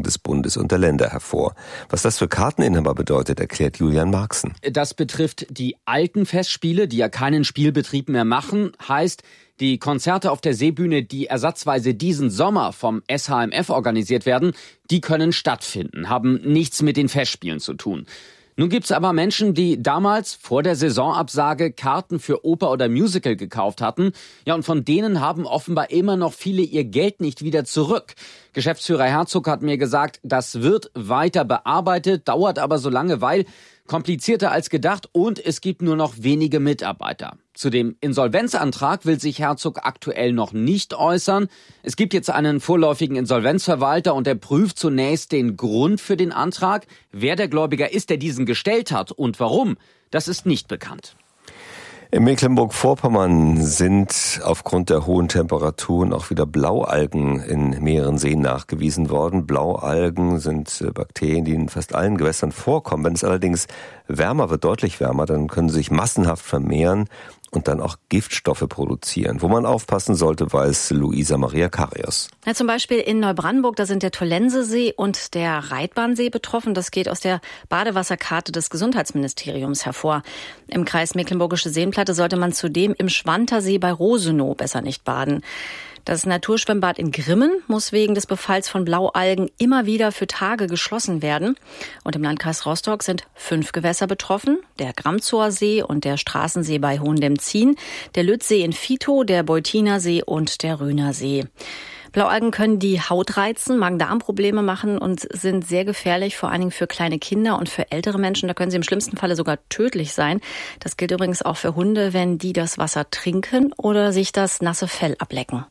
des Bundes und der Länder hervor. Was das für Karteninhaber bedeutet, erklärt Julian Marxen. Das betrifft die alten Festspiele, die ja keinen Spielbetrieb mehr machen. Heißt, die Konzerte auf der Seebühne, die ersatzweise diesen Sommer vom SHMF organisiert werden, die können stattfinden, haben nichts mit den Festspielen zu tun. Nun gibt's aber Menschen, die damals vor der Saisonabsage Karten für Oper oder Musical gekauft hatten. Ja, und von denen haben offenbar immer noch viele ihr Geld nicht wieder zurück. Geschäftsführer Herzog hat mir gesagt, das wird weiter bearbeitet, dauert aber so lange, weil komplizierter als gedacht und es gibt nur noch wenige Mitarbeiter. Zu dem Insolvenzantrag will sich Herzog aktuell noch nicht äußern. Es gibt jetzt einen vorläufigen Insolvenzverwalter und er prüft zunächst den Grund für den Antrag. Wer der Gläubiger ist, der diesen gestellt hat und warum, das ist nicht bekannt. In Mecklenburg-Vorpommern sind aufgrund der hohen Temperaturen auch wieder Blaualgen in mehreren Seen nachgewiesen worden. Blaualgen sind Bakterien, die in fast allen Gewässern vorkommen. Wenn es allerdings wärmer wird, deutlich wärmer, dann können sie sich massenhaft vermehren und dann auch Giftstoffe produzieren. Wo man aufpassen sollte, weiß Luisa Maria Karius. Ja, zum Beispiel in Neubrandenburg, da sind der Tollensesee und der Reitbahnsee betroffen. Das geht aus der Badewasserkarte des Gesundheitsministeriums hervor. Im Kreis Mecklenburgische Seenplatte sollte man zudem im Schwantersee bei Rosenow besser nicht baden. Das Naturschwimmbad in Grimmen muss wegen des Befalls von Blaualgen immer wieder für Tage geschlossen werden. Und im Landkreis Rostock sind 5 Gewässer betroffen. Der Gramzower See und der Straßensee bei Hohendemzin, der Lützsee in Vitow, der Beutiner See und der Röner See. Blaualgen können die Haut reizen, Magen-Darm-Probleme machen und sind sehr gefährlich, vor allen Dingen für kleine Kinder und für ältere Menschen. Da können sie im schlimmsten Falle sogar tödlich sein. Das gilt übrigens auch für Hunde, wenn die das Wasser trinken oder sich das nasse Fell ablecken.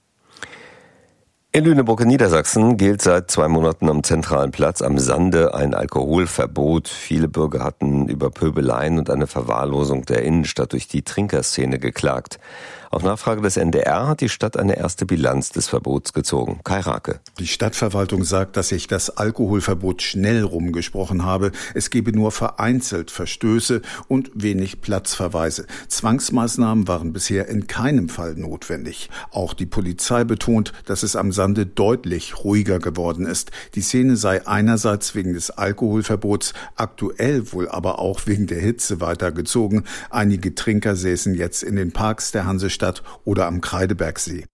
In Lüneburg in Niedersachsen gilt seit 2 Monaten am zentralen Platz am Sande ein Alkoholverbot. Viele Bürger hatten über Pöbeleien und eine Verwahrlosung der Innenstadt durch die Trinkerszene geklagt. Auf Nachfrage des NDR hat die Stadt eine erste Bilanz des Verbots gezogen. Kai Rake. Die Stadtverwaltung sagt, dass sich das Alkoholverbot schnell rumgesprochen habe. Es gebe nur vereinzelt Verstöße und wenig Platzverweise. Zwangsmaßnahmen waren bisher in keinem Fall notwendig. Auch die Polizei betont, dass es am Sande deutlich ruhiger geworden ist. Die Szene sei einerseits wegen des Alkoholverbots, aktuell wohl aber auch wegen der Hitze weitergezogen. Einige Trinker säßen jetzt in den Parks der Hansestadt oder am Kreidebergsee.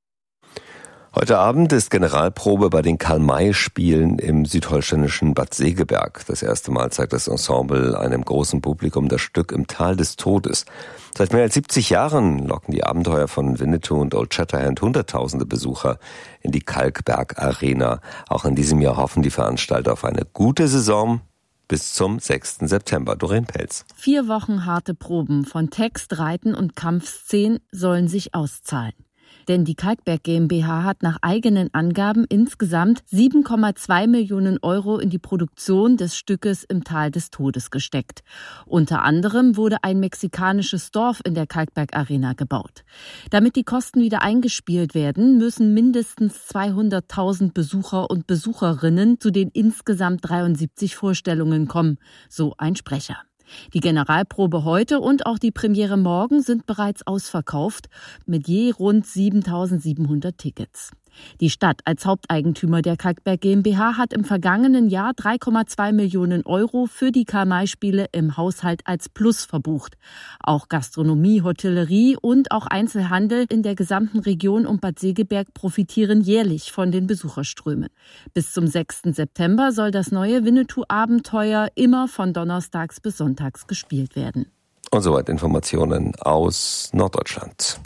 Heute Abend ist Generalprobe bei den Karl-May-Spielen im südholsteinischen Bad Segeberg. Das erste Mal zeigt das Ensemble einem großen Publikum das Stück Im Tal des Todes. Seit mehr als 70 Jahren locken die Abenteuer von Winnetou und Old Shatterhand Hunderttausende Besucher in die Kalkberg Arena. Auch in diesem Jahr hoffen die Veranstalter auf eine gute Saison bis zum 6. September. Doreen Pelz. 4 Wochen harte Proben von Text, Reiten und Kampfszenen sollen sich auszahlen. Denn die Kalkberg GmbH hat nach eigenen Angaben insgesamt 7,2 Millionen Euro in die Produktion des Stückes Im Tal des Todes gesteckt. Unter anderem wurde ein mexikanisches Dorf in der Kalkberg Arena gebaut. Damit die Kosten wieder eingespielt werden, müssen mindestens 200.000 Besucher und Besucherinnen zu den insgesamt 73 Vorstellungen kommen, so ein Sprecher. Die Generalprobe heute und auch die Premiere morgen sind bereits ausverkauft, mit je rund 7.700 Tickets. Die Stadt als Haupteigentümer der Kalkberg GmbH hat im vergangenen Jahr 3,2 Millionen Euro für die Karl-May-Spiele im Haushalt als Plus verbucht. Auch Gastronomie, Hotellerie und auch Einzelhandel in der gesamten Region um Bad Segeberg profitieren jährlich von den Besucherströmen. Bis zum 6. September soll das neue Winnetou-Abenteuer immer von donnerstags bis sonntags gespielt werden. Und soweit Informationen aus Norddeutschland.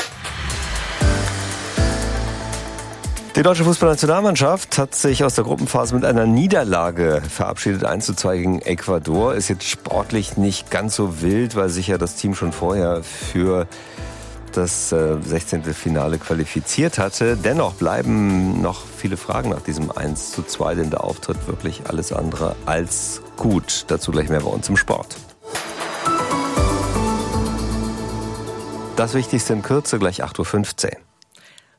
Die deutsche Fußballnationalmannschaft hat sich aus der Gruppenphase mit einer Niederlage verabschiedet. 1:2 gegen Ecuador. Ist jetzt sportlich nicht ganz so wild, weil sich ja das Team schon vorher für das 16. Finale qualifiziert hatte. Dennoch bleiben noch viele Fragen nach diesem 1:2, denn der Auftritt wirklich alles andere als gut. Dazu gleich mehr bei uns im Sport. Das Wichtigste in Kürze, gleich 8:15 Uhr.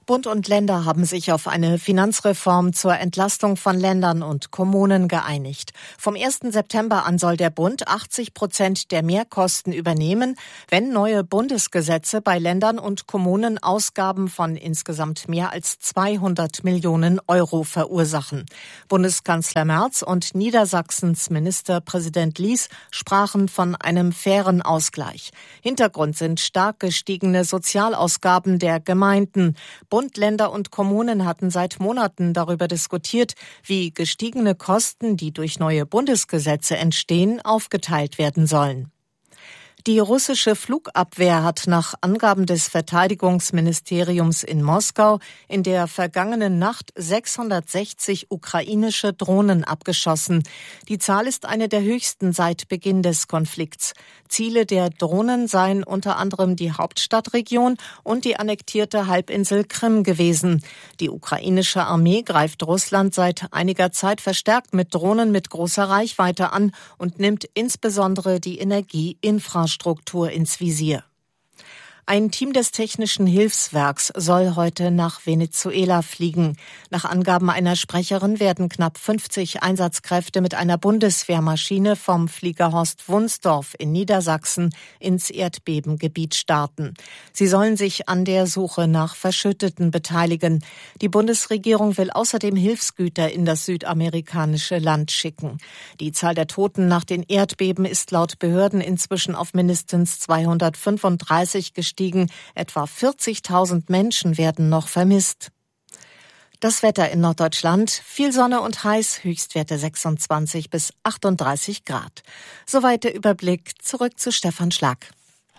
Bund und Länder haben sich auf eine Finanzreform zur Entlastung von Ländern und Kommunen geeinigt. Vom 1. September an soll der Bund 80% der Mehrkosten übernehmen, wenn neue Bundesgesetze bei Ländern und Kommunen Ausgaben von insgesamt mehr als 200 Millionen Euro verursachen. Bundeskanzler Merz und Niedersachsens Ministerpräsident Lies sprachen von einem fairen Ausgleich. Hintergrund sind stark gestiegene Sozialausgaben der Gemeinden. Bund, Länder und Kommunen hatten seit Monaten darüber diskutiert, wie gestiegene Kosten, die durch neue Bundesgesetze entstehen, aufgeteilt werden sollen. Die russische Flugabwehr hat nach Angaben des Verteidigungsministeriums in Moskau in der vergangenen Nacht 660 ukrainische Drohnen abgeschossen. Die Zahl ist eine der höchsten seit Beginn des Konflikts. Ziele der Drohnen seien unter anderem die Hauptstadtregion und die annektierte Halbinsel Krim gewesen. Die ukrainische Armee greift Russland seit einiger Zeit verstärkt mit Drohnen mit großer Reichweite an und nimmt insbesondere die Energieinfrastruktur ins Visier. Ein Team des Technischen Hilfswerks soll heute nach Venezuela fliegen. Nach Angaben einer Sprecherin werden knapp 50 Einsatzkräfte mit einer Bundeswehrmaschine vom Flieger Horst Wunsdorf in Niedersachsen ins Erdbebengebiet starten. Sie sollen sich an der Suche nach Verschütteten beteiligen. Die Bundesregierung will außerdem Hilfsgüter in das südamerikanische Land schicken. Die Zahl der Toten nach den Erdbeben ist laut Behörden inzwischen auf mindestens 235 gestiegen. Etwa 40.000 Menschen werden noch vermisst. Das Wetter in Norddeutschland: viel Sonne und heiß, Höchstwerte 26 bis 38 Grad. Soweit der Überblick. Zurück zu Stefan Schlag.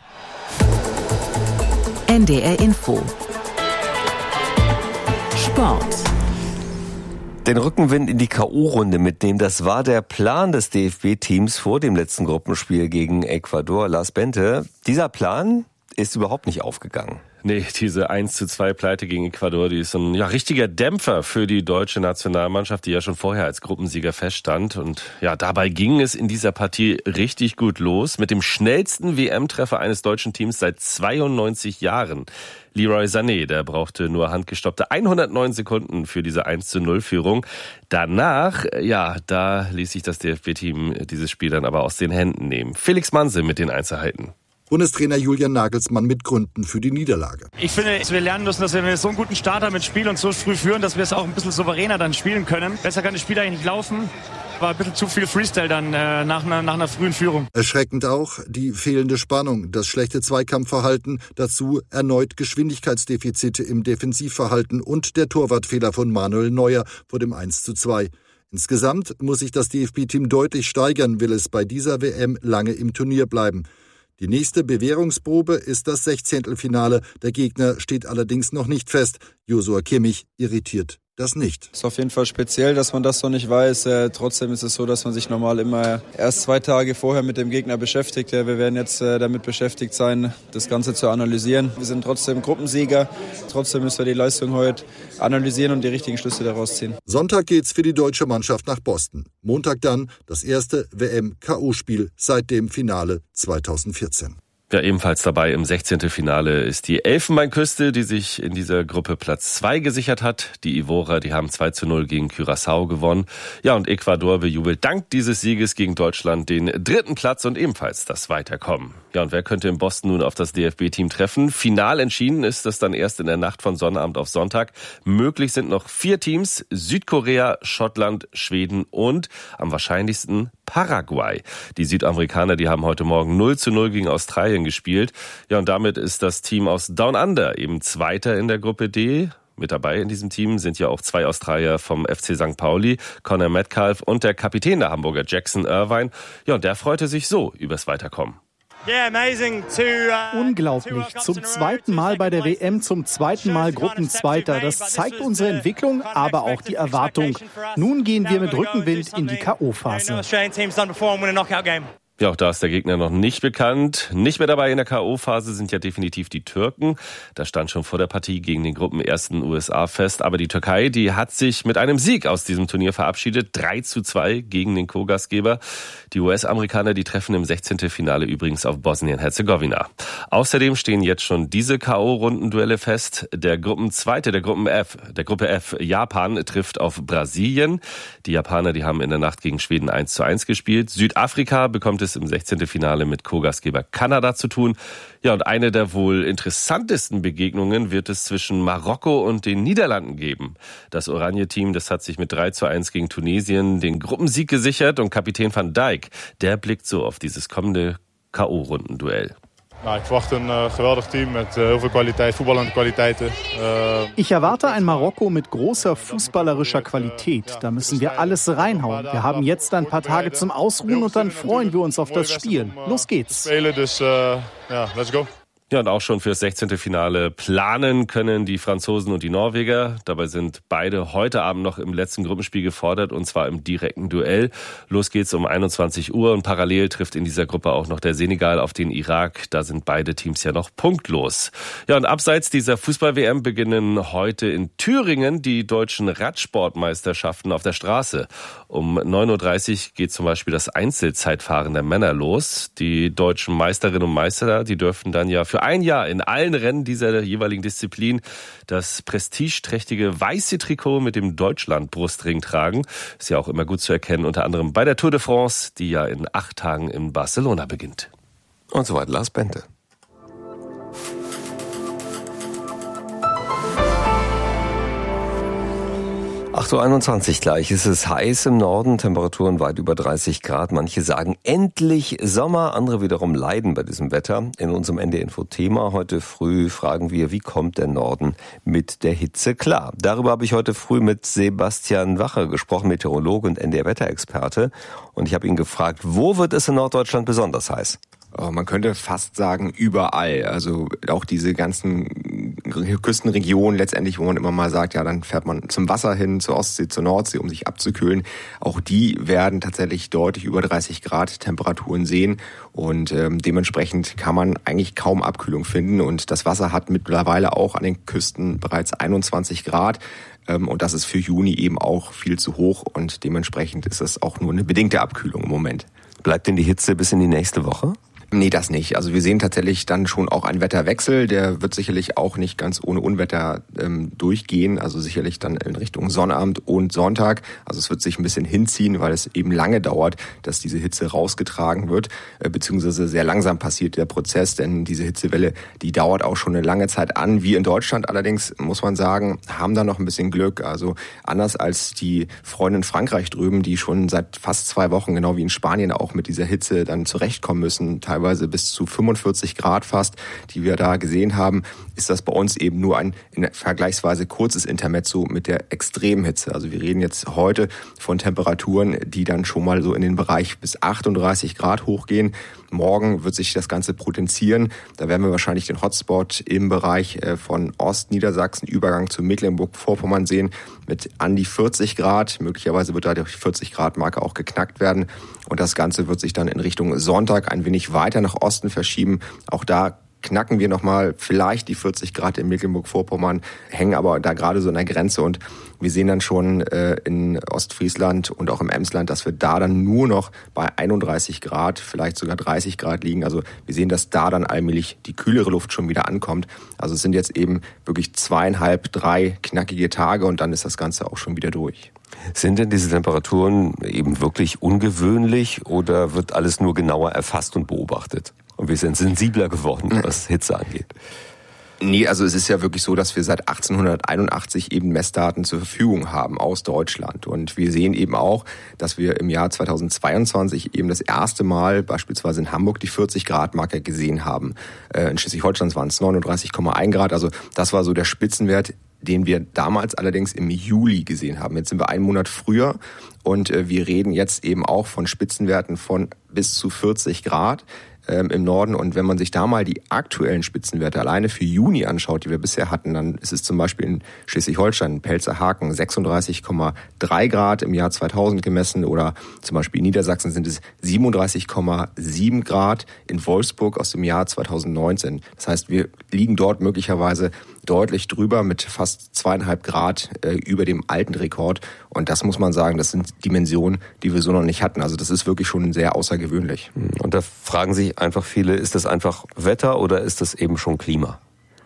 NDR Info. Sport. Den Rückenwind in die K.O.-Runde mitnehmen, das war der Plan des DFB-Teams vor dem letzten Gruppenspiel gegen Ecuador. Lars Bente, dieser Plan ist überhaupt nicht aufgegangen. Nee, diese 1:2 Pleite gegen Ecuador, die ist so ein richtiger Dämpfer für die deutsche Nationalmannschaft, die ja schon vorher als Gruppensieger feststand. Und ja, dabei ging es in dieser Partie richtig gut los mit dem schnellsten WM-Treffer eines deutschen Teams seit 92 Jahren. Leroy Sané, der brauchte nur handgestoppte 109 Sekunden für diese 1:0-Führung. Danach, da ließ sich das DFB-Team dieses Spiel dann aber aus den Händen nehmen. Felix Manse mit den Einzelheiten. Bundestrainer Julian Nagelsmann mit Gründen für die Niederlage. Ich finde, wir lernen müssen, dass wir so einen guten Start haben mit Spiel und so früh führen, dass wir es auch ein bisschen souveräner dann spielen können. Besser kann das Spiel eigentlich nicht laufen. War ein bisschen zu viel Freestyle dann nach einer frühen Führung. Erschreckend auch die fehlende Spannung, das schlechte Zweikampfverhalten, dazu erneut Geschwindigkeitsdefizite im Defensivverhalten und der Torwartfehler von Manuel Neuer vor dem 1:2. Insgesamt muss sich das DFB-Team deutlich steigern, will es bei dieser WM lange im Turnier bleiben. Die nächste Bewährungsprobe ist das 16. Der Gegner steht allerdings noch nicht fest. Joshua Kimmich irritiert das nicht. Es ist auf jeden Fall speziell, dass man das so nicht weiß. Trotzdem ist es so, dass man sich normal immer erst 2 Tage vorher mit dem Gegner beschäftigt. Wir werden jetzt damit beschäftigt sein, das Ganze zu analysieren. Wir sind trotzdem Gruppensieger. Trotzdem müssen wir die Leistung heute analysieren und die richtigen Schlüsse daraus ziehen. Sonntag geht's für die deutsche Mannschaft nach Boston. Montag dann das erste WM-KO-Spiel seit dem Finale 2014. Ja, ebenfalls dabei im 16. Finale ist die Elfenbeinküste, die sich in dieser Gruppe Platz 2 gesichert hat. Die Ivorer, die haben 2:0 gegen Curaçao gewonnen. Ja, und Ecuador bejubelt dank dieses Sieges gegen Deutschland den 3. Platz und ebenfalls das Weiterkommen. Ja, und wer könnte in Boston nun auf das DFB-Team treffen? Final entschieden ist das dann erst in der Nacht von Sonnabend auf Sonntag. Möglich sind noch 4 Teams: Südkorea, Schottland, Schweden und am wahrscheinlichsten Paraguay. Die Südamerikaner, die haben heute Morgen 0:0 gegen Australien gespielt. Ja, und damit ist das Team aus Down Under eben Zweiter in der Gruppe D. Mit dabei in diesem Team sind ja auch 2 Australier vom FC St. Pauli, Connor Metcalfe und der Kapitän der Hamburger Jackson Irvine. Ja, und der freute sich so übers Weiterkommen. Unglaublich. Zum 2. Mal bei der WM, zum 2. Mal Gruppenzweiter. Das zeigt unsere Entwicklung, aber auch die Erwartung. Nun gehen wir mit Rückenwind in die K.O.-Phase. Ja, auch da ist der Gegner noch nicht bekannt. Nicht mehr dabei in der K.O.-Phase sind ja definitiv die Türken. Das stand schon vor der Partie gegen den Gruppenersten USA fest. Aber die Türkei, die hat sich mit einem Sieg aus diesem Turnier verabschiedet. 3:2 gegen den Co-Gastgeber. Die US-Amerikaner, die treffen im 16. Finale übrigens auf Bosnien-Herzegowina. Außerdem stehen jetzt schon diese K.O.-Rundenduelle fest. Der Gruppenzweite der Gruppe F, Japan, trifft auf Brasilien. Die Japaner, die haben in der Nacht gegen Schweden 1:1 gespielt. Südafrika bekommt es im 16. Finale mit Co-Gastgeber Kanada zu tun. Ja, und eine der wohl interessantesten Begegnungen wird es zwischen Marokko und den Niederlanden geben. Das Oranje-Team, das hat sich mit 3:1 gegen Tunesien den Gruppensieg gesichert und Kapitän Van Dijk, der blickt so auf dieses kommende K.O.-Rundenduell. Ich verwachte ein geweldiges Team mit heel veel Qualität, voetballende Qualitäten. Ich erwarte ein Marokko mit großer fußballerischer Qualität. Da müssen wir alles reinhauen. Wir haben jetzt ein paar Tage zum Ausruhen und dann freuen wir uns auf das Spiel. Los geht's. Let's go. Ja, und auch schon fürs 16. Finale planen können die Franzosen und die Norweger. Dabei sind beide heute Abend noch im letzten Gruppenspiel gefordert, und zwar im direkten Duell. Los geht's um 21 Uhr und parallel trifft in dieser Gruppe auch noch der Senegal auf den Irak. Da sind beide Teams ja noch punktlos. Ja, und abseits dieser Fußball-WM beginnen heute in Thüringen die deutschen Radsportmeisterschaften auf der Straße. Um 9:30 Uhr geht zum Beispiel das Einzelzeitfahren der Männer los. Die deutschen Meisterinnen und Meister, die dürfen dann ja für ein Jahr in allen Rennen dieser jeweiligen Disziplin das prestigeträchtige weiße Trikot mit dem Deutschland-Brustring tragen. Ist ja auch immer gut zu erkennen, unter anderem bei der Tour de France, die ja in 8 Tagen in Barcelona beginnt. Und soweit Lars Bente. 8:21 Uhr gleich. Es ist heiß im Norden, Temperaturen weit über 30 Grad. Manche sagen endlich Sommer, andere wiederum leiden bei diesem Wetter. In unserem NDR-Info-Thema heute früh fragen wir, wie kommt der Norden mit der Hitze klar? Darüber habe ich heute früh mit Sebastian Wache gesprochen, Meteorologe und NDR-Wetterexperte. Und ich habe ihn gefragt, wo wird es in Norddeutschland besonders heiß? Man könnte fast sagen, überall. Also auch diese ganzen Küstenregionen letztendlich, wo man immer mal sagt, ja, dann fährt man zum Wasser hin, zur Ostsee, zur Nordsee, um sich abzukühlen. Auch die werden tatsächlich deutlich über 30 Grad Temperaturen sehen. Und dementsprechend kann man eigentlich kaum Abkühlung finden. Und das Wasser hat mittlerweile auch an den Küsten bereits 21 Grad. Und das ist für Juni eben auch viel zu hoch. Und dementsprechend ist es auch nur eine bedingte Abkühlung im Moment. Bleibt denn die Hitze bis in die nächste Woche? Nee, das nicht. Also wir sehen tatsächlich dann schon auch einen Wetterwechsel. Der wird sicherlich auch nicht ganz ohne Unwetter durchgehen. Also sicherlich dann in Richtung Sonnabend und Sonntag. Also es wird sich ein bisschen hinziehen, weil es eben lange dauert, dass diese Hitze rausgetragen wird. Beziehungsweise sehr langsam passiert der Prozess, denn diese Hitzewelle, die dauert auch schon eine lange Zeit an. Wir in Deutschland allerdings, muss man sagen, haben da noch ein bisschen Glück. Also anders als die Freunde in Frankreich drüben, die schon seit fast 2 Wochen, genau wie in Spanien, auch mit dieser Hitze dann zurechtkommen müssen, teilweise bis zu 45 Grad fast, die wir da gesehen haben, ist das bei uns eben nur ein vergleichsweise kurzes Intermezzo mit der Extremhitze. Also wir reden jetzt heute von Temperaturen, die dann schon mal so in den Bereich bis 38 Grad hochgehen. Morgen wird sich das Ganze potenzieren. Da werden wir wahrscheinlich den Hotspot im Bereich von Ostniedersachsen, Übergang zu Mecklenburg-Vorpommern sehen, mit an die 40 Grad. Möglicherweise wird da die 40-Grad-Marke auch geknackt werden. Und das Ganze wird sich dann in Richtung Sonntag ein wenig weiter nach Osten verschieben. Auch da knacken wir nochmal vielleicht die 40 Grad in Mecklenburg-Vorpommern, hängen aber da gerade so an der Grenze. Und wir sehen dann schon in Ostfriesland und auch im Emsland, dass wir da dann nur noch bei 31 Grad, vielleicht sogar 30 Grad liegen. Also wir sehen, dass da dann allmählich die kühlere Luft schon wieder ankommt. Also es sind jetzt eben wirklich 2,5, 3 knackige Tage und dann ist das Ganze auch schon wieder durch. Sind denn diese Temperaturen eben wirklich ungewöhnlich oder wird alles nur genauer erfasst und beobachtet? Und wir sind sensibler geworden, was Hitze angeht. Nee, also es ist ja wirklich so, dass wir seit 1881 eben Messdaten zur Verfügung haben aus Deutschland. Und wir sehen eben auch, dass wir im Jahr 2022 eben das erste Mal beispielsweise in Hamburg die 40-Grad-Marke gesehen haben. In Schleswig-Holstein waren es 39,1 Grad. Also das war so der Spitzenwert, den wir damals allerdings im Juli gesehen haben. Jetzt sind wir einen Monat früher und wir reden jetzt eben auch von Spitzenwerten von bis zu 40 Grad. im Norden. Und wenn man sich da mal die aktuellen Spitzenwerte alleine für Juni anschaut, die wir bisher hatten, dann ist es zum Beispiel in Schleswig-Holstein, Pelzerhaken 36,3 Grad im Jahr 2000 gemessen, oder zum Beispiel in Niedersachsen sind es 37,7 Grad, in Wolfsburg aus dem Jahr 2019. Das heißt, wir liegen dort möglicherweise deutlich drüber mit fast 2,5 Grad über dem alten Rekord. Und das muss man sagen, das sind Dimensionen, die wir so noch nicht hatten. Also das ist wirklich schon sehr außergewöhnlich. Und da fragen sich einfach viele, ist das einfach Wetter oder ist das eben schon Klima?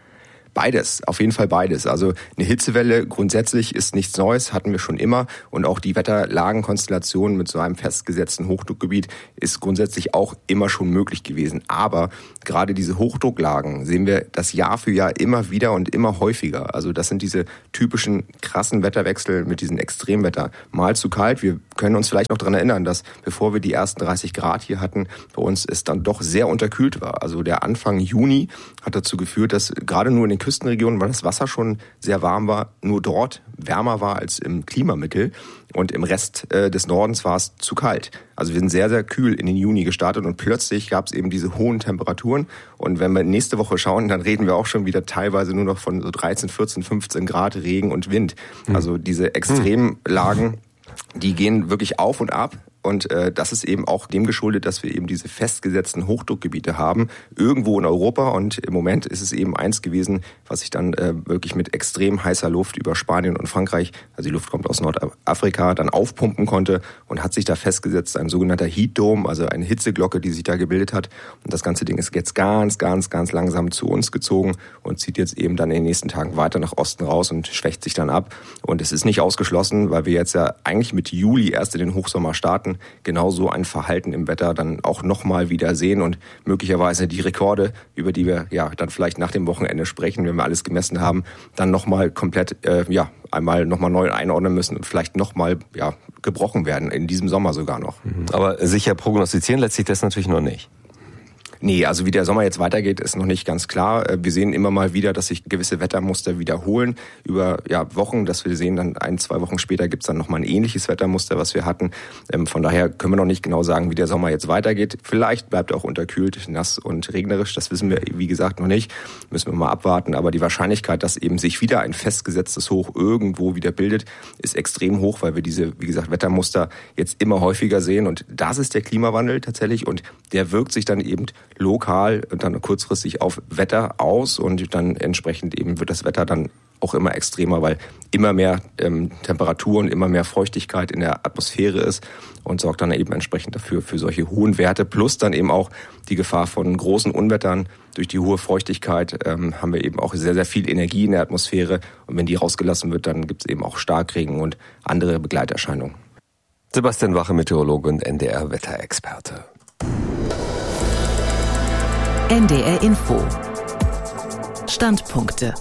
Beides, auf jeden Fall beides. Also eine Hitzewelle grundsätzlich ist nichts Neues, hatten wir schon immer. Und auch die Wetterlagenkonstellation mit so einem festgesetzten Hochdruckgebiet ist grundsätzlich auch immer schon möglich gewesen. Aber gerade diese Hochdrucklagen sehen wir das Jahr für Jahr immer wieder und immer häufiger. Also das sind diese typischen krassen Wetterwechsel mit diesem Extremwetter. Mal zu kalt. Wir können uns vielleicht noch daran erinnern, dass bevor wir die ersten 30 Grad hier hatten, bei uns es dann doch sehr unterkühlt war. Also der Anfang Juni hat dazu geführt, dass gerade nur in den Küstenregionen, weil das Wasser schon sehr warm war, nur dort wärmer war als im Klimamittel, und im Rest des Nordens war es zu kalt. Also wir sind sehr, sehr kühl in den Juni gestartet und plötzlich gab es eben diese hohen Temperaturen, und wenn wir nächste Woche schauen, dann reden wir auch schon wieder teilweise nur noch von so 13, 14, 15 Grad Regen und Wind. Also diese Extremlagen, die gehen wirklich auf und ab. Und das ist eben auch dem geschuldet, dass wir eben diese festgesetzten Hochdruckgebiete haben, irgendwo in Europa. Und im Moment ist es eben eins gewesen, was sich dann wirklich mit extrem heißer Luft über Spanien und Frankreich, also die Luft kommt aus Nordafrika, dann aufpumpen konnte und hat sich da festgesetzt, ein sogenannter Heat Dome, also eine Hitzeglocke, die sich da gebildet hat. Und das ganze Ding ist jetzt ganz, ganz, ganz langsam zu uns gezogen und zieht jetzt eben dann in den nächsten Tagen weiter nach Osten raus und schwächt sich dann ab. Und es ist nicht ausgeschlossen, weil wir jetzt ja eigentlich mit Juli erst in den Hochsommer starten, genauso ein Verhalten im Wetter dann auch nochmal wieder sehen und möglicherweise die Rekorde, über die wir ja dann vielleicht nach dem Wochenende sprechen, wenn wir alles gemessen haben, dann nochmal komplett einmal nochmal neu einordnen müssen und vielleicht nochmal gebrochen werden, in diesem Sommer sogar noch. Aber sicher prognostizieren lässt sich das natürlich noch nicht. Nee, also wie der Sommer jetzt weitergeht, ist noch nicht ganz klar. Wir sehen immer mal wieder, dass sich gewisse Wettermuster wiederholen über Wochen, dass wir sehen, dann 1-2 Wochen später gibt's dann nochmal ein ähnliches Wettermuster, was wir hatten. Von daher können wir noch nicht genau sagen, wie der Sommer jetzt weitergeht. Vielleicht bleibt er auch unterkühlt, nass und regnerisch. Das wissen wir, wie gesagt, noch nicht. Müssen wir mal abwarten. Aber die Wahrscheinlichkeit, dass eben sich wieder ein festgesetztes Hoch irgendwo wieder bildet, ist extrem hoch, weil wir diese, wie gesagt, Wettermuster jetzt immer häufiger sehen. Und das ist der Klimawandel tatsächlich. Und der wirkt sich dann eben lokal und dann kurzfristig auf Wetter aus, und dann entsprechend eben wird das Wetter dann auch immer extremer, weil immer mehr Temperatur und immer mehr Feuchtigkeit in der Atmosphäre ist, und sorgt dann eben entsprechend dafür für solche hohen Werte, plus dann eben auch die Gefahr von großen Unwettern. Durch die hohe Feuchtigkeit haben wir eben auch sehr, sehr viel Energie in der Atmosphäre, und wenn die rausgelassen wird, dann gibt es eben auch Starkregen und andere Begleiterscheinungen. Sebastian Wache, Meteorologe und NDR-Wetterexperte. NDR Info. Standpunkte.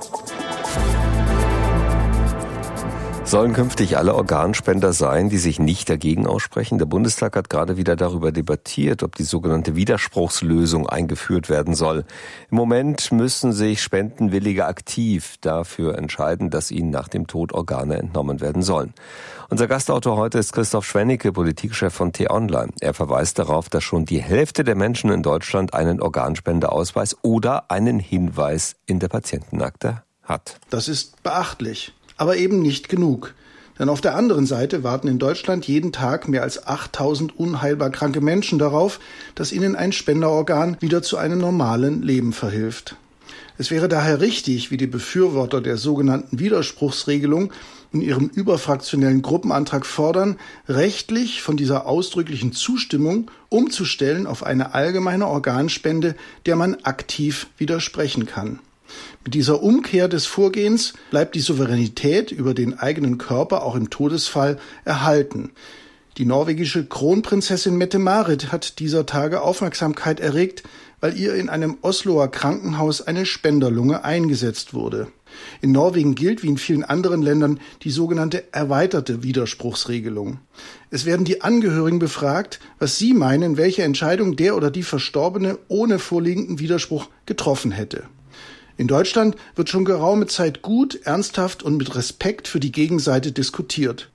Sollen künftig alle Organspender sein, die sich nicht dagegen aussprechen? Der Bundestag hat gerade wieder darüber debattiert, ob die sogenannte Widerspruchslösung eingeführt werden soll. Im Moment müssen sich Spendenwillige aktiv dafür entscheiden, dass ihnen nach dem Tod Organe entnommen werden sollen. Unser Gastautor heute ist Christoph Schwennecke, Politikchef von T-Online. Er verweist darauf, dass schon die Hälfte der Menschen in Deutschland einen Organspendeausweis oder einen Hinweis in der Patientenakte hat. Das ist beachtlich. Aber eben nicht genug. Denn auf der anderen Seite warten in Deutschland jeden Tag mehr als 8000 unheilbar kranke Menschen darauf, dass ihnen ein Spenderorgan wieder zu einem normalen Leben verhilft. Es wäre daher richtig, wie die Befürworter der sogenannten Widerspruchsregelung in ihrem überfraktionellen Gruppenantrag fordern, rechtlich von dieser ausdrücklichen Zustimmung umzustellen auf eine allgemeine Organspende, der man aktiv widersprechen kann. Mit dieser Umkehr des Vorgehens bleibt die Souveränität über den eigenen Körper auch im Todesfall erhalten. Die norwegische Kronprinzessin Mette-Marit hat dieser Tage Aufmerksamkeit erregt, weil ihr in einem Osloer Krankenhaus eine Spenderlunge eingesetzt wurde. In Norwegen gilt wie in vielen anderen Ländern die sogenannte erweiterte Widerspruchsregelung. Es werden die Angehörigen befragt, was sie meinen, welche Entscheidung der oder die Verstorbene ohne vorliegenden Widerspruch getroffen hätte. In Deutschland wird schon geraume Zeit gut, ernsthaft und mit Respekt für die Gegenseite diskutiert.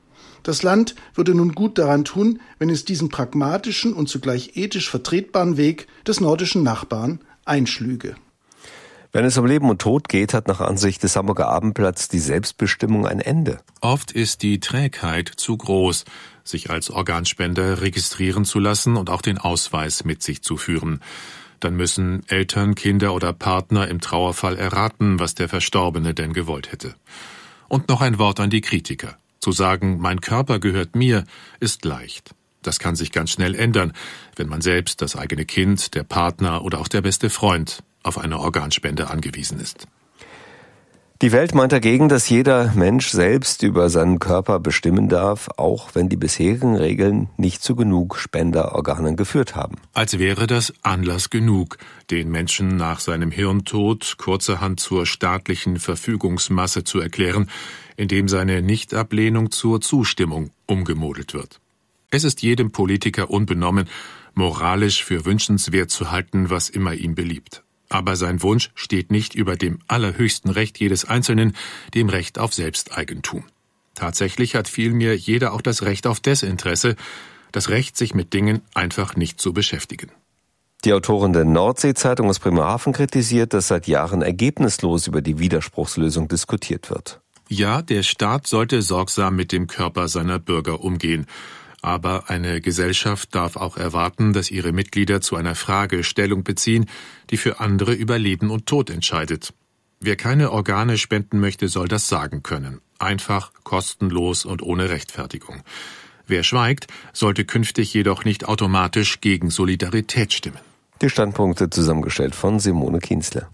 Das Land würde nun gut daran tun, wenn es diesen pragmatischen und zugleich ethisch vertretbaren Weg des nordischen Nachbarn einschlüge. Wenn es um Leben und Tod geht, hat nach Ansicht des Hamburger Abendblatts die Selbstbestimmung ein Ende. Oft ist die Trägheit zu groß, sich als Organspender registrieren zu lassen und auch den Ausweis mit sich zu führen. Dann müssen Eltern, Kinder oder Partner im Trauerfall erraten, was der Verstorbene denn gewollt hätte. Und noch ein Wort an die Kritiker. Zu sagen, mein Körper gehört mir, ist leicht. Das kann sich ganz schnell ändern, wenn man selbst, das eigene Kind, der Partner oder auch der beste Freund auf eine Organspende angewiesen ist. Die Welt meint dagegen, dass jeder Mensch selbst über seinen Körper bestimmen darf, auch wenn die bisherigen Regeln nicht zu genug Spenderorganen geführt haben. Als wäre das Anlass genug, den Menschen nach seinem Hirntod kurzerhand zur staatlichen Verfügungsmasse zu erklären, indem seine Nichtablehnung zur Zustimmung umgemodelt wird. Es ist jedem Politiker unbenommen, moralisch für wünschenswert zu halten, was immer ihm beliebt. Aber sein Wunsch steht nicht über dem allerhöchsten Recht jedes Einzelnen, dem Recht auf Selbsteigentum. Tatsächlich hat vielmehr jeder auch das Recht auf Desinteresse, das Recht, sich mit Dingen einfach nicht zu beschäftigen. Die Autorin der Nordsee-Zeitung aus Bremerhaven kritisiert, dass seit Jahren ergebnislos über die Widerspruchslösung diskutiert wird. Ja, der Staat sollte sorgsam mit dem Körper seiner Bürger umgehen. Aber eine Gesellschaft darf auch erwarten, dass ihre Mitglieder zu einer Frage Stellung beziehen, die für andere über Leben und Tod entscheidet. Wer keine Organe spenden möchte, soll das sagen können. Einfach, kostenlos und ohne Rechtfertigung. Wer schweigt, sollte künftig jedoch nicht automatisch gegen Solidarität stimmen. Die Standpunkte zusammengestellt von Simone Kienzle.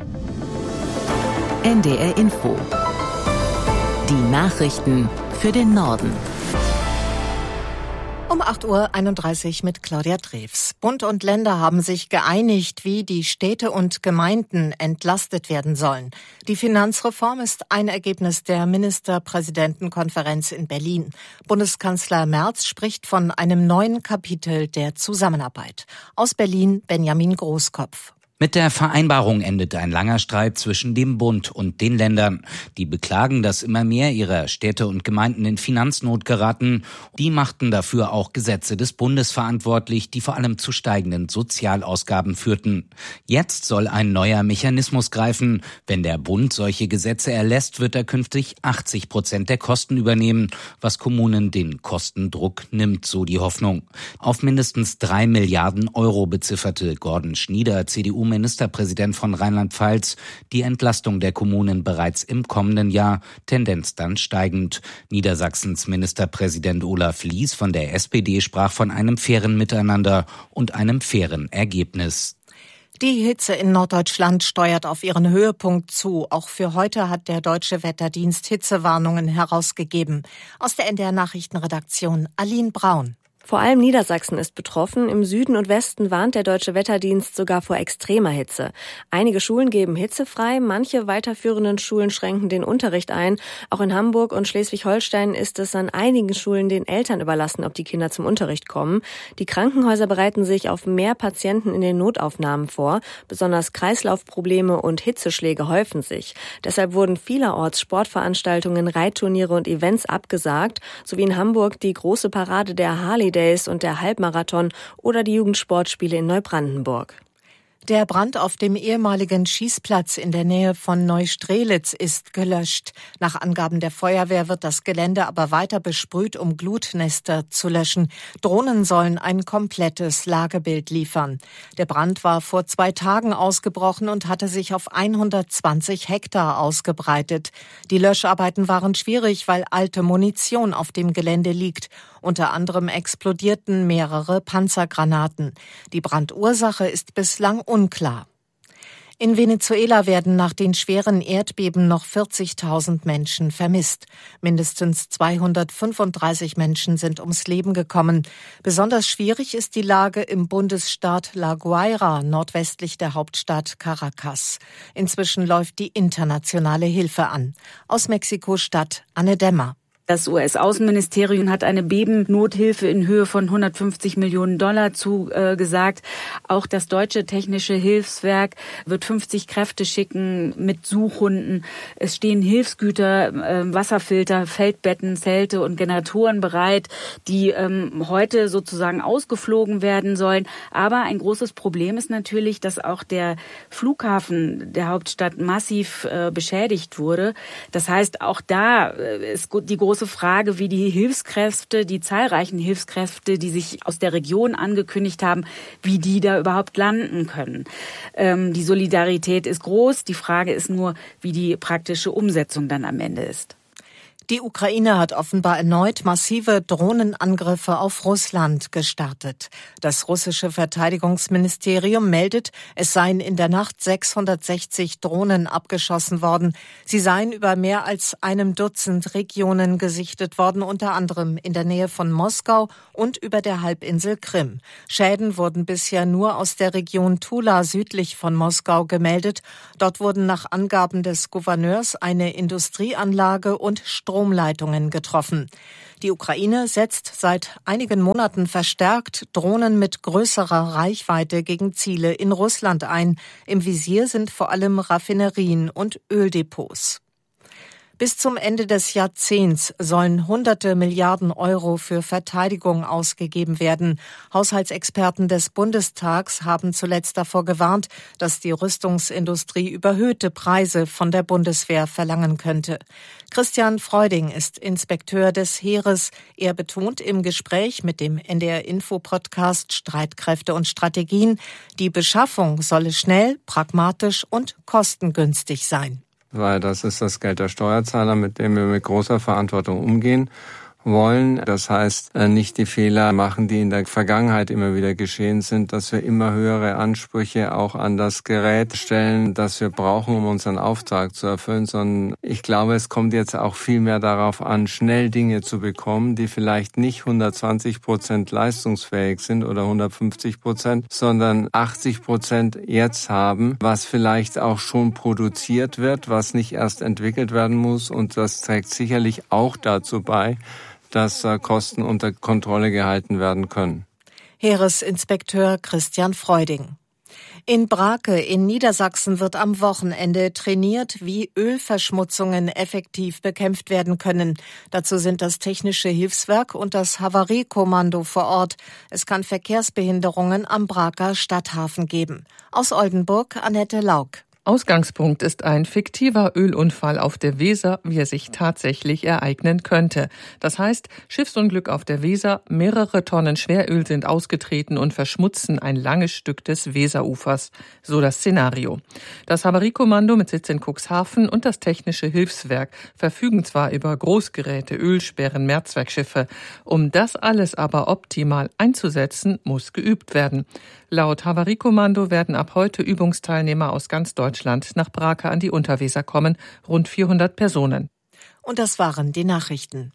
NDR Info. Die Nachrichten für den Norden. Um 8:31 Uhr mit Claudia Drews. Bund und Länder haben sich geeinigt, wie die Städte und Gemeinden entlastet werden sollen. Die Finanzreform ist ein Ergebnis der Ministerpräsidentenkonferenz in Berlin. Bundeskanzler Merz spricht von einem neuen Kapitel der Zusammenarbeit. Aus Berlin Benjamin Großkopf. Mit der Vereinbarung endet ein langer Streit zwischen dem Bund und den Ländern. Die beklagen, dass immer mehr ihrer Städte und Gemeinden in Finanznot geraten. Die machten dafür auch Gesetze des Bundes verantwortlich, die vor allem zu steigenden Sozialausgaben führten. Jetzt soll ein neuer Mechanismus greifen. Wenn der Bund solche Gesetze erlässt, wird er künftig 80% der Kosten übernehmen, was Kommunen den Kostendruck nimmt, so die Hoffnung. Auf mindestens 3 Milliarden Euro bezifferte Gordon Schnieder, CDU-Ministerpräsident von Rheinland-Pfalz, die Entlastung der Kommunen bereits im kommenden Jahr, Tendenz dann steigend. Niedersachsens Ministerpräsident Olaf Lies von der SPD sprach von einem fairen Miteinander und einem fairen Ergebnis. Die Hitze in Norddeutschland steuert auf ihren Höhepunkt zu. Auch für heute hat der Deutsche Wetterdienst Hitzewarnungen herausgegeben. Aus der NDR Nachrichtenredaktion Aline Braun. Vor allem Niedersachsen ist betroffen. Im Süden und Westen warnt der Deutsche Wetterdienst sogar vor extremer Hitze. Einige Schulen geben hitzefrei, manche weiterführenden Schulen schränken den Unterricht ein. Auch in Hamburg und Schleswig-Holstein ist es an einigen Schulen den Eltern überlassen, ob die Kinder zum Unterricht kommen. Die Krankenhäuser bereiten sich auf mehr Patienten in den Notaufnahmen vor. Besonders Kreislaufprobleme und Hitzeschläge häufen sich. Deshalb wurden vielerorts Sportveranstaltungen, Reitturniere und Events abgesagt, sowie in Hamburg die große Parade der Harley Days und der Halbmarathon oder die Jugendsportspiele in Neubrandenburg. Der Brand auf dem ehemaligen Schießplatz in der Nähe von Neustrelitz ist gelöscht. Nach Angaben der Feuerwehr wird das Gelände aber weiter besprüht, um Glutnester zu löschen. Drohnen sollen ein komplettes Lagebild liefern. Der Brand war vor 2 Tagen ausgebrochen und hatte sich auf 120 Hektar ausgebreitet. Die Löscharbeiten waren schwierig, weil alte Munition auf dem Gelände liegt. Unter anderem explodierten mehrere Panzergranaten. Die Brandursache ist bislang unklar. In Venezuela werden nach den schweren Erdbeben noch 40.000 Menschen vermisst. Mindestens 235 Menschen sind ums Leben gekommen. Besonders schwierig ist die Lage im Bundesstaat La Guaira, nordwestlich der Hauptstadt Caracas. Inzwischen läuft die internationale Hilfe an. Aus Mexiko-Stadt Anne Dämmer. Das US-Außenministerium hat eine Bebennothilfe in Höhe von $150 Millionen zugesagt. Auch das deutsche technische Hilfswerk wird 50 Kräfte schicken mit Suchhunden. Es stehen Hilfsgüter, Wasserfilter, Feldbetten, Zelte und Generatoren bereit, die heute sozusagen ausgeflogen werden sollen. Aber ein großes Problem ist natürlich, dass auch der Flughafen der Hauptstadt massiv beschädigt wurde. Das heißt, auch da ist die große Frage, wie die zahlreichen Hilfskräfte, die sich aus der Region angekündigt haben, wie die da überhaupt landen können. Die Solidarität ist groß. Die Frage ist nur, wie die praktische Umsetzung dann am Ende ist. Die Ukraine hat offenbar erneut massive Drohnenangriffe auf Russland gestartet. Das russische Verteidigungsministerium meldet, es seien in der Nacht 660 Drohnen abgeschossen worden. Sie seien über mehr als einem Dutzend Regionen gesichtet worden, unter anderem in der Nähe von Moskau und über der Halbinsel Krim. Schäden wurden bisher nur aus der Region Tula südlich von Moskau gemeldet. Dort wurden nach Angaben des Gouverneurs eine Industrieanlage und Stromleitungen getroffen. Die Ukraine setzt seit einigen Monaten verstärkt Drohnen mit größerer Reichweite gegen Ziele in Russland ein. Im Visier sind vor allem Raffinerien und Öldepots. Bis zum Ende des Jahrzehnts sollen hunderte Milliarden Euro für Verteidigung ausgegeben werden. Haushaltsexperten des Bundestags haben zuletzt davor gewarnt, dass die Rüstungsindustrie überhöhte Preise von der Bundeswehr verlangen könnte. Christian Freuding ist Inspekteur des Heeres. Er betont im Gespräch mit dem NDR-Info-Podcast Streitkräfte und Strategien, die Beschaffung solle schnell, pragmatisch und kostengünstig sein. Weil das ist das Geld der Steuerzahler, mit dem wir mit großer Verantwortung umgehen wollen. Das heißt, nicht die Fehler machen, die in der Vergangenheit immer wieder geschehen sind, dass wir immer höhere Ansprüche auch an das Gerät stellen, das wir brauchen, um unseren Auftrag zu erfüllen, sondern ich glaube, es kommt jetzt auch viel mehr darauf an, schnell Dinge zu bekommen, die vielleicht nicht 120% leistungsfähig sind oder 150%, sondern 80% jetzt haben, was vielleicht auch schon produziert wird, was nicht erst entwickelt werden muss, und das trägt sicherlich auch dazu bei, dass Kosten unter Kontrolle gehalten werden können. Heeresinspekteur Christian Freuding. In Brake in Niedersachsen wird am Wochenende trainiert, wie Ölverschmutzungen effektiv bekämpft werden können. Dazu sind das Technische Hilfswerk und das Havariekommando vor Ort. Es kann Verkehrsbehinderungen am Braker Stadthafen geben. Aus Oldenburg Annette Lauk. Ausgangspunkt ist ein fiktiver Ölunfall auf der Weser, wie er sich tatsächlich ereignen könnte. Das heißt, Schiffsunglück auf der Weser, mehrere Tonnen Schweröl sind ausgetreten und verschmutzen ein langes Stück des Weserufers. So das Szenario. Das Havariekommando mit Sitz in Cuxhaven und das Technische Hilfswerk verfügen zwar über Großgeräte, Ölsperren, Mehrzweckschiffe. Um das alles aber optimal einzusetzen, muss geübt werden. Laut Havariekommando werden ab heute Übungsteilnehmer aus ganz Deutschland nach Brake an die Unterweser kommen, rund 400 Personen. Und das waren die Nachrichten.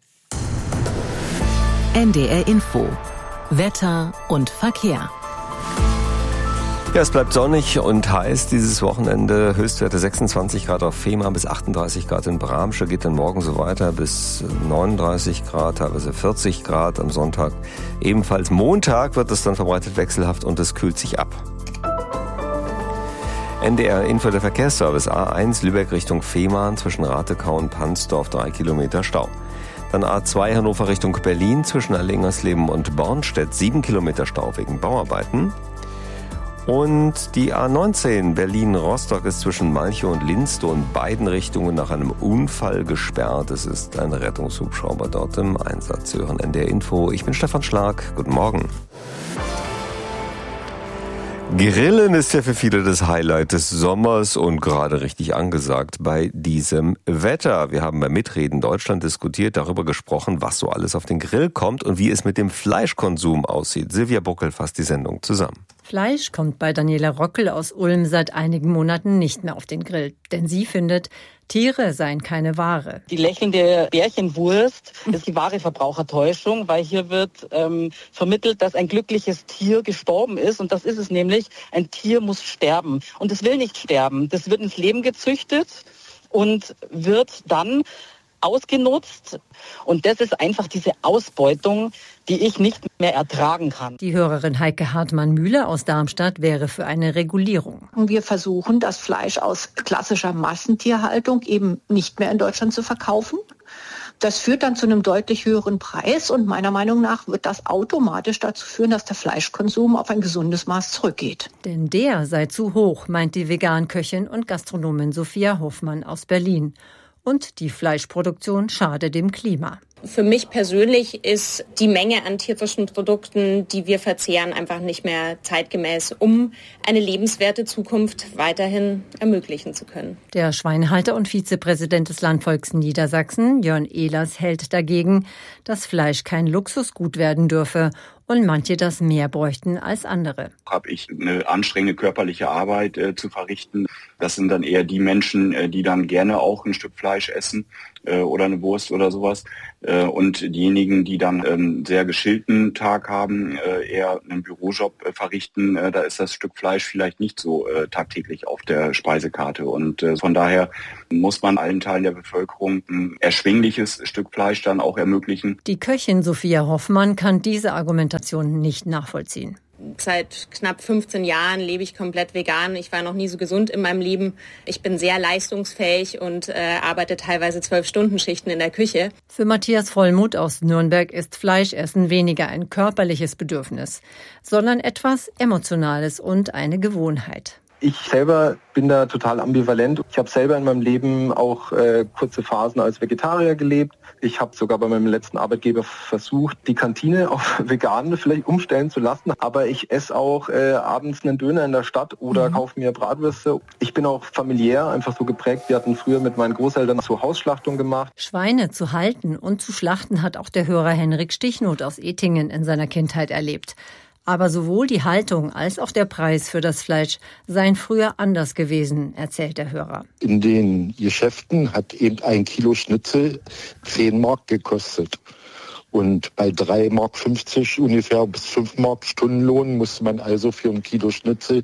NDR Info. Wetter und Verkehr. Ja, es bleibt sonnig und heiß dieses Wochenende. Höchstwerte 26 Grad auf Fehmarn bis 38 Grad in Bramsche. Geht dann morgen so weiter bis 39 Grad, teilweise 40 Grad am Sonntag. Ebenfalls Montag wird es dann verbreitet wechselhaft und es kühlt sich ab. NDR Info, der Verkehrsservice A1 Lübeck Richtung Fehmarn zwischen Ratekau und Pansdorf 3 Kilometer Stau. Dann A2 Hannover Richtung Berlin zwischen Allingersleben und Bornstedt 7 Kilometer Stau wegen Bauarbeiten. Und die A19 Berlin-Rostock ist zwischen Malchow und Linstow in beiden Richtungen nach einem Unfall gesperrt. Es ist ein Rettungshubschrauber dort im Einsatz. Sie hören NDR Info. Ich bin Stefan Schlag. Guten Morgen. Grillen ist ja für viele das Highlight des Sommers und gerade richtig angesagt bei diesem Wetter. Wir haben bei Mitreden Deutschland diskutiert, darüber gesprochen, was so alles auf den Grill kommt und wie es mit dem Fleischkonsum aussieht. Silvia Buckel fasst die Sendung zusammen. Fleisch kommt bei Daniela Rockel aus Ulm seit einigen Monaten nicht mehr auf den Grill. Denn sie findet, Tiere seien keine Ware. Die lächelnde Bärchenwurst ist die wahre Verbrauchertäuschung, weil hier wird vermittelt, dass ein glückliches Tier gestorben ist. Und das ist es nämlich. Ein Tier muss sterben. Und es will nicht sterben. Das wird ins Leben gezüchtet und wird dann ausgenutzt. Und das ist einfach diese Ausbeutung, die ich nicht mehr ertragen kann. Die Hörerin Heike Hartmann-Mühle aus Darmstadt wäre für eine Regulierung. Wir versuchen, das Fleisch aus klassischer Massentierhaltung eben nicht mehr in Deutschland zu verkaufen. Das führt dann zu einem deutlich höheren Preis und meiner Meinung nach wird das automatisch dazu führen, dass der Fleischkonsum auf ein gesundes Maß zurückgeht. Denn der sei zu hoch, meint die Veganköchin und Gastronomin Sophia Hoffmann aus Berlin. Und die Fleischproduktion schade dem Klima. Für mich persönlich ist die Menge an tierischen Produkten, die wir verzehren, einfach nicht mehr zeitgemäß, um eine lebenswerte Zukunft weiterhin ermöglichen zu können. Der Schweinehalter und Vizepräsident des Landvolks Niedersachsen, Jörn Ehlers, hält dagegen, dass Fleisch kein Luxusgut werden dürfe und manche das mehr bräuchten als andere. Habe ich eine anstrengende körperliche Arbeit zu verrichten. Das sind dann eher die Menschen, die dann gerne auch ein Stück Fleisch essen oder eine Wurst oder sowas. Und diejenigen, die dann einen sehr geschillten Tag haben, eher einen Bürojob verrichten, da ist das Stück Fleisch vielleicht nicht so tagtäglich auf der Speisekarte. Und von daher muss man allen Teilen der Bevölkerung ein erschwingliches Stück Fleisch dann auch ermöglichen. Die Köchin Sophia Hoffmann kann diese Argumentation nicht nachvollziehen. Seit knapp 15 Jahren lebe ich komplett vegan. Ich war noch nie so gesund in meinem Leben. Ich bin sehr leistungsfähig und arbeite teilweise 12-Stunden-Schichten in der Küche. Für Matthias Vollmuth aus Nürnberg ist Fleischessen weniger ein körperliches Bedürfnis, sondern etwas Emotionales und eine Gewohnheit. Ich selber bin da total ambivalent. Ich habe selber in meinem Leben auch kurze Phasen als Vegetarier gelebt. Ich habe sogar bei meinem letzten Arbeitgeber versucht, die Kantine auf vegan vielleicht umstellen zu lassen. Aber ich esse auch abends einen Döner in der Stadt oder kaufe mir Bratwürste. Ich bin auch familiär einfach so geprägt. Wir hatten früher mit meinen Großeltern so Hausschlachtung gemacht. Schweine zu halten und zu schlachten hat auch der Hörer Henrik Stichnoth aus Ettingen in seiner Kindheit erlebt. Aber sowohl die Haltung als auch der Preis für das Fleisch seien früher anders gewesen, erzählt der Hörer. In den Geschäften hat eben 1 Kilo Schnitzel 10 Mark gekostet. Und bei 3,50 Mark ungefähr bis 5 Mark Stundenlohn musste man also für 1 Kilo Schnitzel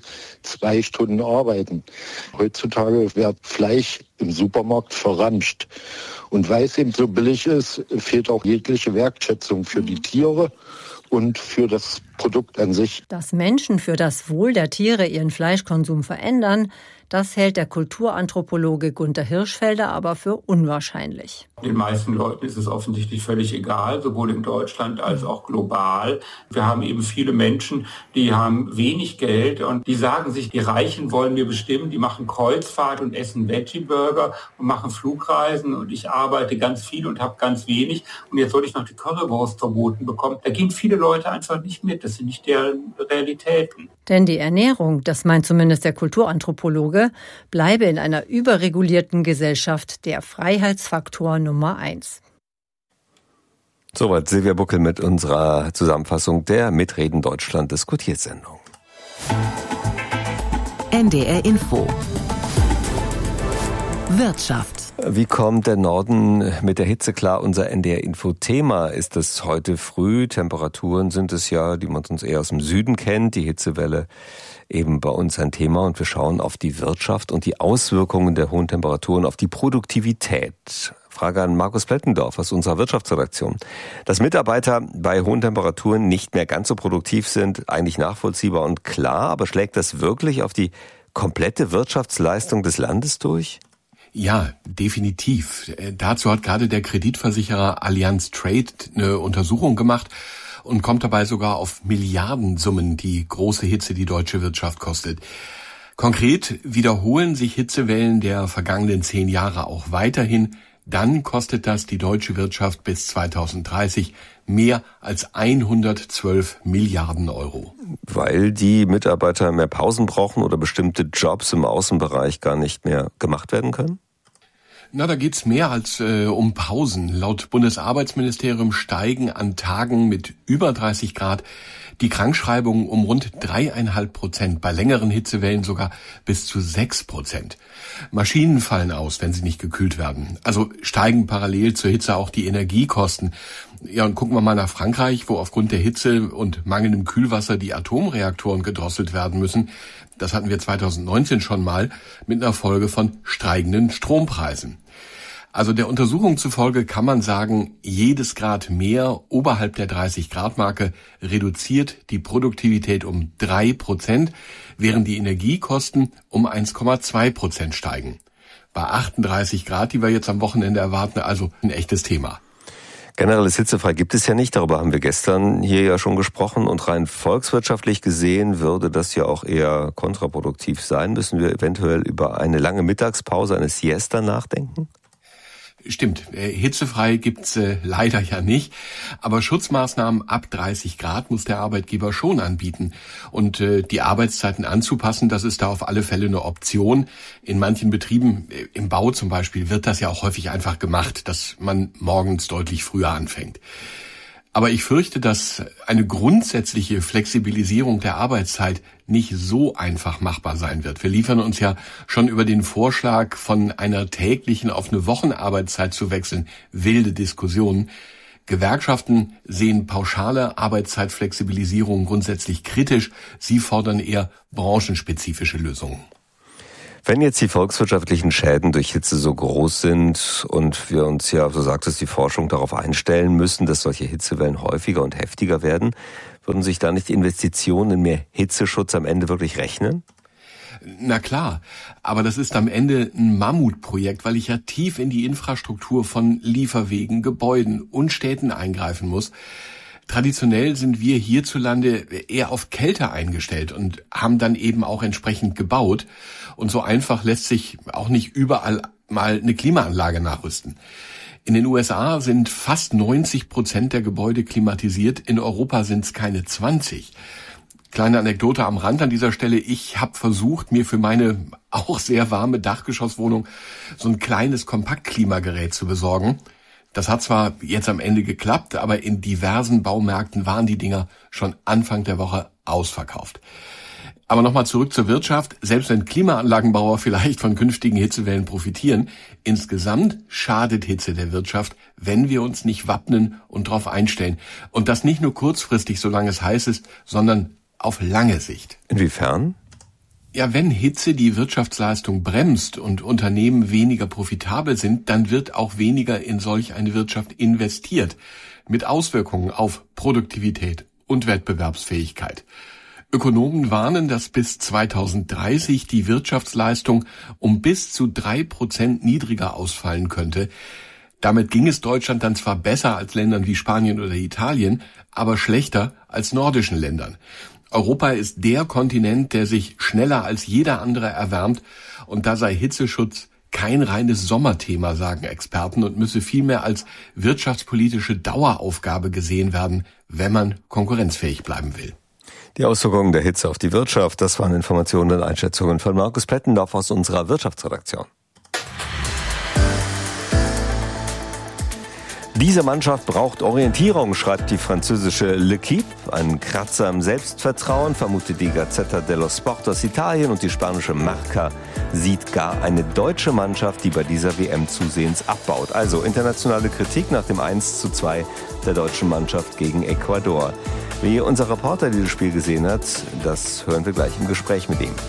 2 Stunden arbeiten. Heutzutage wird Fleisch im Supermarkt verramscht. Und weil es eben so billig ist, fehlt auch jegliche Wertschätzung für die Tiere und für das Produkt an sich. Dass Menschen für das Wohl der Tiere ihren Fleischkonsum verändern, das hält der Kulturanthropologe Gunther Hirschfelder aber für unwahrscheinlich. Den meisten Leuten ist es offensichtlich völlig egal, sowohl in Deutschland als auch global. Wir haben eben viele Menschen, die haben wenig Geld und die sagen sich, die Reichen wollen mir bestimmen, die machen Kreuzfahrt und essen Veggie-Burger und machen Flugreisen und ich arbeite ganz viel und habe ganz wenig und jetzt soll ich noch die Currywurst verboten bekommen. Da gehen viele Leute einfach nicht mit, das sind nicht deren Realitäten. Denn die Ernährung, das meint zumindest der Kulturanthropologe, bleibe in einer überregulierten Gesellschaft der Freiheitsfaktor Nummer 1. Soweit Silvia Buckel mit unserer Zusammenfassung der Mitreden Deutschland diskutiert Sendung. NDR Info. Wirtschaft. Wie kommt der Norden mit der Hitze klar? Unser NDR-Info-Thema ist es heute früh. Temperaturen sind es ja, die man sonst eher aus dem Süden kennt. Die Hitzewelle eben bei uns ein Thema. Und wir schauen auf die Wirtschaft und die Auswirkungen der hohen Temperaturen auf die Produktivität. Frage an Markus Plettendorf aus unserer Wirtschaftsredaktion. Dass Mitarbeiter bei hohen Temperaturen nicht mehr ganz so produktiv sind, eigentlich nachvollziehbar und klar. Aber schlägt das wirklich auf die komplette Wirtschaftsleistung des Landes durch? Ja, definitiv. Dazu hat gerade der Kreditversicherer Allianz Trade eine Untersuchung gemacht und kommt dabei sogar auf Milliardensummen, die große Hitze die deutsche Wirtschaft kostet. Konkret wiederholen sich Hitzewellen der vergangenen 10 Jahre auch weiterhin. Dann kostet das die deutsche Wirtschaft bis 2030 mehr als 112 Milliarden Euro. Weil die Mitarbeiter mehr Pausen brauchen oder bestimmte Jobs im Außenbereich gar nicht mehr gemacht werden können? Na, da geht's mehr als um Pausen. Laut Bundesarbeitsministerium steigen an Tagen mit über 30 Grad die Krankschreibungen um rund 3,5%, bei längeren Hitzewellen sogar bis zu 6%. Maschinen fallen aus, wenn sie nicht gekühlt werden. Also steigen parallel zur Hitze auch die Energiekosten. Ja, und gucken wir mal nach Frankreich, wo aufgrund der Hitze und mangelndem Kühlwasser die Atomreaktoren gedrosselt werden müssen. Das hatten wir 2019 schon mal mit einer Folge von steigenden Strompreisen. Also der Untersuchung zufolge kann man sagen, jedes Grad mehr oberhalb der 30-Grad-Marke reduziert die Produktivität um 3%, während die Energiekosten um 1,2% steigen. Bei 38 Grad, die wir jetzt am Wochenende erwarten, also ein echtes Thema. Generelles hitzefrei gibt es ja nicht, darüber haben wir gestern hier ja schon gesprochen. Und rein volkswirtschaftlich gesehen würde das ja auch eher kontraproduktiv sein. Müssen wir eventuell über eine lange Mittagspause, eine Siesta nachdenken? Stimmt, hitzefrei gibt's leider ja nicht, aber Schutzmaßnahmen ab 30 Grad muss der Arbeitgeber schon anbieten. Und die Arbeitszeiten anzupassen, das ist da auf alle Fälle eine Option. In manchen Betrieben, im Bau zum Beispiel, wird das ja auch häufig einfach gemacht, dass man morgens deutlich früher anfängt. Aber ich fürchte, dass eine grundsätzliche Flexibilisierung der Arbeitszeit nicht so einfach machbar sein wird. Wir liefern uns ja schon über den Vorschlag, von einer täglichen auf eine Wochenarbeitszeit zu wechseln, wilde Diskussionen. Gewerkschaften sehen pauschale Arbeitszeitflexibilisierung grundsätzlich kritisch. Sie fordern eher branchenspezifische Lösungen. Wenn jetzt die volkswirtschaftlichen Schäden durch Hitze so groß sind und wir uns ja, so sagt es die Forschung, darauf einstellen müssen, dass solche Hitzewellen häufiger und heftiger werden, würden sich da nicht Investitionen in mehr Hitzeschutz am Ende wirklich rechnen? Na klar, aber das ist am Ende ein Mammutprojekt, weil ich ja tief in die Infrastruktur von Lieferwegen, Gebäuden und Städten eingreifen muss. Traditionell sind wir hierzulande eher auf Kälte eingestellt und haben dann eben auch entsprechend gebaut. Und so einfach lässt sich auch nicht überall mal eine Klimaanlage nachrüsten. In den USA sind fast 90% der Gebäude klimatisiert, in Europa sind es keine 20. Kleine Anekdote am Rand an dieser Stelle. Ich habe versucht, mir für meine auch sehr warme Dachgeschosswohnung so ein kleines Kompaktklimagerät zu besorgen. Das hat zwar jetzt am Ende geklappt, aber in diversen Baumärkten waren die Dinger schon Anfang der Woche ausverkauft. Aber nochmal zurück zur Wirtschaft. Selbst wenn Klimaanlagenbauer vielleicht von künftigen Hitzewellen profitieren, insgesamt schadet Hitze der Wirtschaft, wenn wir uns nicht wappnen und darauf einstellen. Und das nicht nur kurzfristig, solange es heiß ist, sondern auf lange Sicht. Inwiefern? Ja, wenn Hitze die Wirtschaftsleistung bremst und Unternehmen weniger profitabel sind, dann wird auch weniger in solch eine Wirtschaft investiert, mit Auswirkungen auf Produktivität und Wettbewerbsfähigkeit. Ökonomen warnen, dass bis 2030 die Wirtschaftsleistung um bis zu 3% niedriger ausfallen könnte. Damit ging es Deutschland dann zwar besser als Ländern wie Spanien oder Italien, aber schlechter als nordischen Ländern. Europa ist der Kontinent, der sich schneller als jeder andere erwärmt, und da sei Hitzeschutz kein reines Sommerthema, sagen Experten, und müsse vielmehr als wirtschaftspolitische Daueraufgabe gesehen werden, wenn man konkurrenzfähig bleiben will. Die Auswirkungen der Hitze auf die Wirtschaft, das waren Informationen und Einschätzungen von Markus Plettendorf aus unserer Wirtschaftsredaktion. Diese Mannschaft braucht Orientierung, schreibt die französische L'Équipe. Ein Kratzer im Selbstvertrauen vermutet die Gazzetta dello Sport aus Italien, und die spanische Marca sieht gar eine deutsche Mannschaft, die bei dieser WM zusehends abbaut. Also internationale Kritik nach dem 1:2 der deutschen Mannschaft gegen Ecuador. Wie unser Reporter dieses Spiel gesehen hat, das hören wir gleich im Gespräch mit ihm.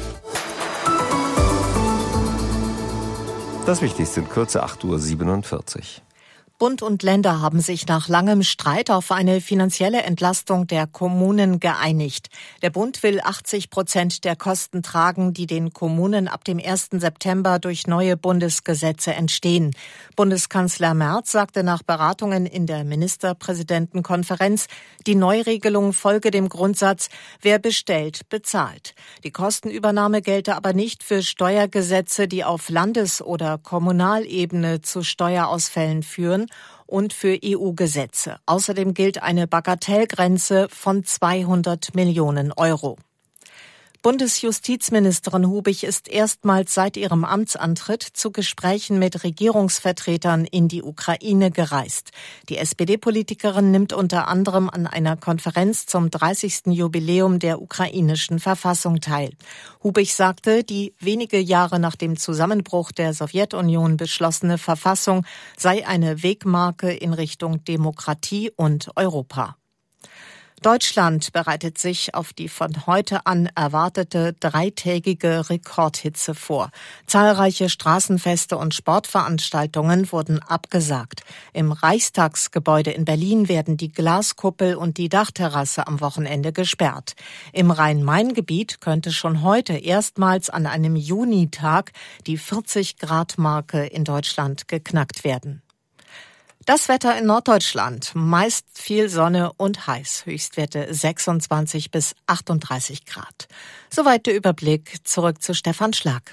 Das Wichtigste in Kürze, 8:47 Uhr. Bund und Länder haben sich nach langem Streit auf eine finanzielle Entlastung der Kommunen geeinigt. Der Bund will 80% der Kosten tragen, die den Kommunen ab dem 1. September durch neue Bundesgesetze entstehen. Bundeskanzler Merz sagte nach Beratungen in der Ministerpräsidentenkonferenz, die Neuregelung folge dem Grundsatz, wer bestellt, bezahlt. Die Kostenübernahme gelte aber nicht für Steuergesetze, die auf Landes- oder Kommunalebene zu Steuerausfällen führen, und für EU-Gesetze. Außerdem gilt eine Bagatellgrenze von 200 Millionen Euro. Bundesjustizministerin Hubig ist erstmals seit ihrem Amtsantritt zu Gesprächen mit Regierungsvertretern in die Ukraine gereist. Die SPD-Politikerin nimmt unter anderem an einer Konferenz zum 30. Jubiläum der ukrainischen Verfassung teil. Hubig sagte, die wenige Jahre nach dem Zusammenbruch der Sowjetunion beschlossene Verfassung sei eine Wegmarke in Richtung Demokratie und Europa. Deutschland bereitet sich auf die von heute an erwartete 3-tägige Rekordhitze vor. Zahlreiche Straßenfeste und Sportveranstaltungen wurden abgesagt. Im Reichstagsgebäude in Berlin werden die Glaskuppel und die Dachterrasse am Wochenende gesperrt. Im Rhein-Main-Gebiet könnte schon heute erstmals an einem Junitag die 40-Grad-Marke in Deutschland geknackt werden. Das Wetter in Norddeutschland, meist viel Sonne und heiß, Höchstwerte 26 bis 38 Grad. Soweit der Überblick, zurück zu Stefan Schlag.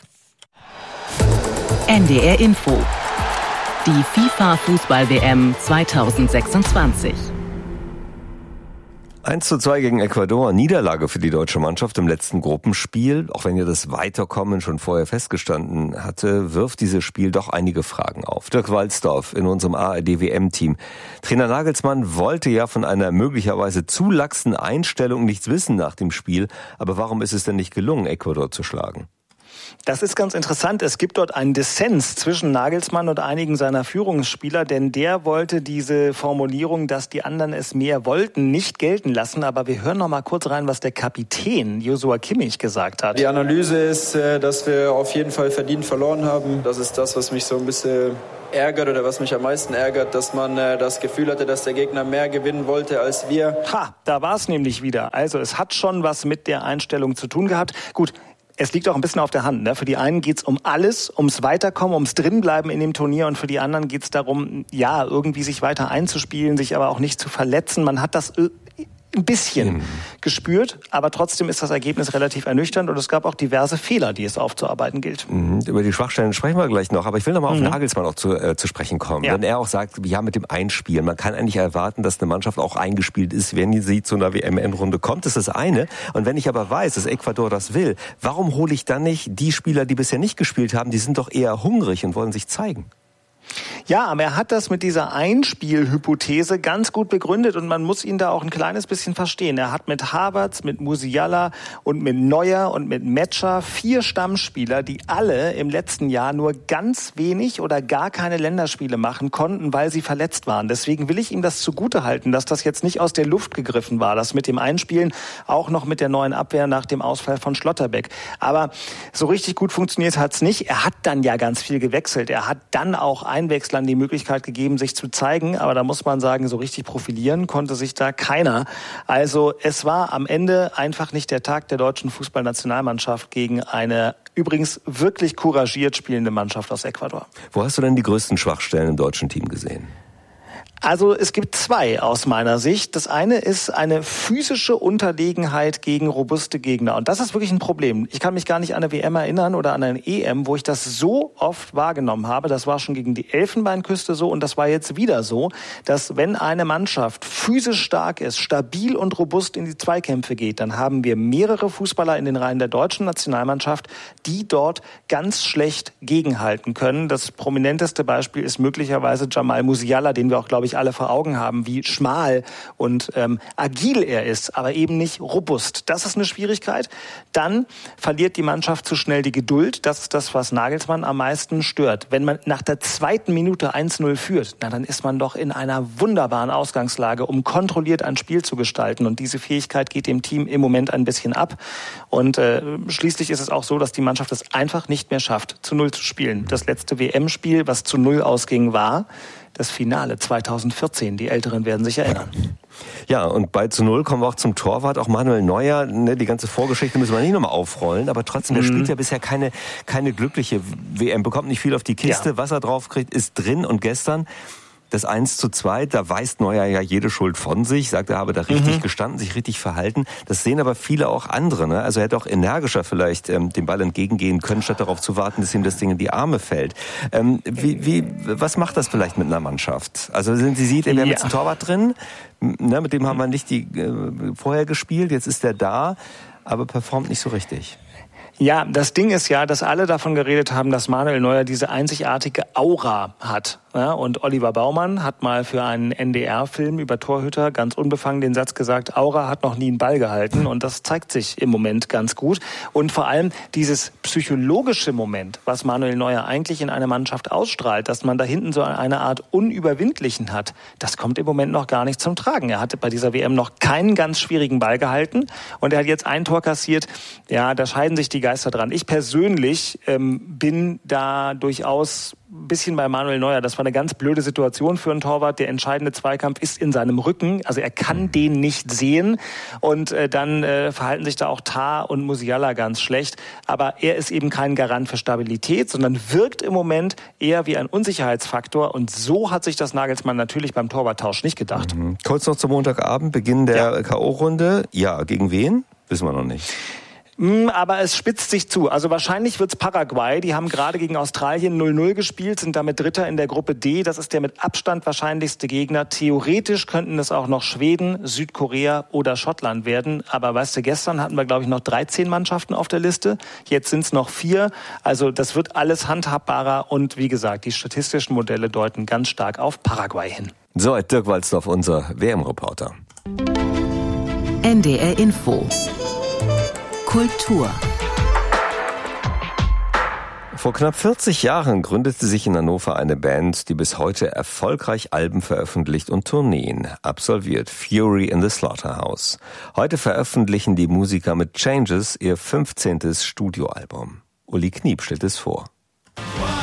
NDR Info. Die FIFA-Fußball-WM 2026. 1:2 gegen Ecuador, Niederlage für die deutsche Mannschaft im letzten Gruppenspiel. Auch wenn ja das Weiterkommen schon vorher festgestanden hatte, wirft dieses Spiel doch einige Fragen auf. Dirk Walzdorf in unserem ARD-WM-Team. Trainer Nagelsmann wollte ja von einer möglicherweise zu laxen Einstellung nichts wissen nach dem Spiel. Aber warum ist es denn nicht gelungen, Ecuador zu schlagen? Das ist ganz interessant. Es gibt dort einen Dissens zwischen Nagelsmann und einigen seiner Führungsspieler, denn der wollte diese Formulierung, dass die anderen es mehr wollten, nicht gelten lassen. Aber wir hören noch mal kurz rein, was der Kapitän Joshua Kimmich gesagt hat. Die Analyse ist, dass wir auf jeden Fall verdient verloren haben. Das ist das, was mich so ein bisschen ärgert oder was mich am meisten ärgert, dass man das Gefühl hatte, dass der Gegner mehr gewinnen wollte als wir. Da war es nämlich wieder. Also es hat schon was mit der Einstellung zu tun gehabt. Gut. Es liegt auch ein bisschen auf der Hand. Ne? Für die einen geht's um alles, ums Weiterkommen, ums Drinbleiben in dem Turnier. Und für die anderen geht's darum, ja, irgendwie sich weiter einzuspielen, sich aber auch nicht zu verletzen. Man hat das ein bisschen gespürt, aber trotzdem ist das Ergebnis relativ ernüchternd und es gab auch diverse Fehler, die es aufzuarbeiten gilt. Über die Schwachstellen sprechen wir gleich noch, aber ich will noch mal auf Nagelsmann auch zu sprechen kommen. Ja. Wenn er auch sagt, ja, mit dem Einspielen, man kann eigentlich erwarten, dass eine Mannschaft auch eingespielt ist, wenn sie zu einer WM-Endrunde kommt, ist das eine. Und wenn ich aber weiß, dass Ecuador das will, warum hole ich dann nicht die Spieler, die bisher nicht gespielt haben, die sind doch eher hungrig und wollen sich zeigen? Ja, aber er hat das mit dieser Einspielhypothese ganz gut begründet und man muss ihn da auch ein kleines bisschen verstehen. Er hat mit Havertz, mit Musiala und mit Neuer und mit Metscher 4 Stammspieler, die alle im letzten Jahr nur ganz wenig oder gar keine Länderspiele machen konnten, weil sie verletzt waren. Deswegen will ich ihm das zugutehalten, dass das jetzt nicht aus der Luft gegriffen war, das mit dem Einspielen, auch noch mit der neuen Abwehr nach dem Ausfall von Schlotterbeck. Aber so richtig gut funktioniert hat's nicht. Er hat dann ja ganz viel gewechselt. Er hat dann auch Einwechslern die Möglichkeit gegeben, sich zu zeigen. Aber da muss man sagen, so richtig profilieren konnte sich da keiner. Also es war am Ende einfach nicht der Tag der deutschen Fußballnationalmannschaft gegen eine übrigens wirklich couragiert spielende Mannschaft aus Ecuador. Wo hast du denn die größten Schwachstellen im deutschen Team gesehen? Also es gibt 2 aus meiner Sicht. Das eine ist eine physische Unterlegenheit gegen robuste Gegner. Und das ist wirklich ein Problem. Ich kann mich gar nicht an eine WM erinnern oder an eine EM, wo ich das so oft wahrgenommen habe. Das war schon gegen die Elfenbeinküste so und das war jetzt wieder so, dass wenn eine Mannschaft physisch stark ist, stabil und robust in die Zweikämpfe geht, dann haben wir mehrere Fußballer in den Reihen der deutschen Nationalmannschaft, die dort ganz schlecht gegenhalten können. Das prominenteste Beispiel ist möglicherweise Jamal Musiala, den wir auch, glaube ich, alle vor Augen haben, wie schmal und agil er ist, aber eben nicht robust. Das ist eine Schwierigkeit. Dann verliert die Mannschaft zu schnell die Geduld. Das ist das, was Nagelsmann am meisten stört. Wenn man nach der 2. Minute 1-0 führt, dann ist man doch in einer wunderbaren Ausgangslage, um kontrolliert ein Spiel zu gestalten. Und diese Fähigkeit geht dem Team im Moment ein bisschen ab. Und schließlich ist es auch so, dass die Mannschaft es einfach nicht mehr schafft, zu 0 zu spielen. Das letzte WM-Spiel, was zu 0 ausging, war das Finale 2014. Die Älteren werden sich erinnern. Ja, und bei zu 0 kommen wir auch zum Torwart, auch Manuel Neuer. Ne, die ganze Vorgeschichte müssen wir nicht nochmal aufrollen, aber trotzdem, der spielt ja bisher keine glückliche WM, bekommt nicht viel auf die Kiste, was er drauf kriegt, ist drin. Und gestern das 1:2, da weist Neuer ja jede Schuld von sich, sagt, er habe da richtig gestanden, sich richtig verhalten. Das sehen aber viele auch andere. Ne? Also er hätte auch energischer vielleicht dem Ball entgegengehen können, statt darauf zu warten, dass ihm das Ding in die Arme fällt. Was macht das vielleicht mit einer Mannschaft? Also sie sieht, wir haben jetzt einen Torwart drin, ne, mit dem haben wir nicht vorher gespielt, jetzt ist er da, aber performt nicht so richtig. Ja, das Ding ist ja, dass alle davon geredet haben, dass Manuel Neuer diese einzigartige Aura hat. Ja, und Oliver Baumann hat mal für einen NDR-Film über Torhüter ganz unbefangen den Satz gesagt, Aura hat noch nie einen Ball gehalten. Und das zeigt sich im Moment ganz gut. Und vor allem dieses psychologische Moment, was Manuel Neuer eigentlich in einer Mannschaft ausstrahlt, dass man da hinten so eine Art Unüberwindlichen hat, das kommt im Moment noch gar nicht zum Tragen. Er hatte bei dieser WM noch keinen ganz schwierigen Ball gehalten und er hat jetzt ein Tor kassiert. Ja, da scheiden sich die Geister dran. Ich persönlich bin da durchaus ein bisschen bei Manuel Neuer. Das war eine ganz blöde Situation für einen Torwart. Der entscheidende Zweikampf ist in seinem Rücken. Also er kann den nicht sehen. Und dann verhalten sich da auch Tah und Musiala ganz schlecht. Aber er ist eben kein Garant für Stabilität, sondern wirkt im Moment eher wie ein Unsicherheitsfaktor. Und so hat sich das Nagelsmann natürlich beim Torwarttausch nicht gedacht. Kurz noch zum Montagabend, Beginn der K.O.-Runde. Ja, gegen wen? Wissen wir noch nicht. Aber es spitzt sich zu. Also wahrscheinlich wird's Paraguay. Die haben gerade gegen Australien 0-0 gespielt, sind damit Dritter in der Gruppe D. Das ist der mit Abstand wahrscheinlichste Gegner. Theoretisch könnten es auch noch Schweden, Südkorea oder Schottland werden. Aber weißt du, gestern hatten wir, glaube ich, noch 13 Mannschaften auf der Liste. Jetzt sind's noch 4. Also das wird alles handhabbarer. Und wie gesagt, die statistischen Modelle deuten ganz stark auf Paraguay hin. So, Dirk Walzdorf, unser WM-Reporter. NDR Info Kultur. Vor knapp 40 Jahren gründete sich in Hannover eine Band, die bis heute erfolgreich Alben veröffentlicht und Tourneen absolviert. Fury in the Slaughterhouse. Heute veröffentlichen die Musiker mit Changes ihr 15. Studioalbum. Uli Kniep stellt es vor.